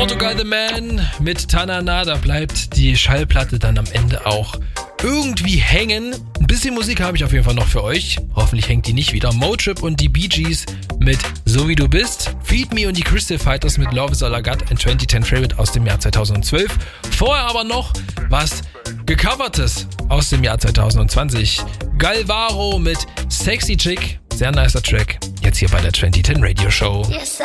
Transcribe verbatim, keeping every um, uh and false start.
Portugal the Man mit Tanana, da bleibt die Schallplatte dann am Ende auch irgendwie hängen. Ein bisschen Musik habe ich auf jeden Fall noch für euch. Hoffentlich hängt die nicht wieder. Motrip und die Bee Gees mit So Wie Du Bist. Feed Me und die Crystal Fighters mit Love Is All I Got, ein zwanzig zehn Favorite aus dem Jahr zweitausendzwölf. Vorher aber noch was Gecovertes aus dem Jahr zweitausendzwanzig. Galvaro mit Sexy Chick. Sehr nicer Track. Jetzt hier bei der zwanzig zehn Radio Show. Yes,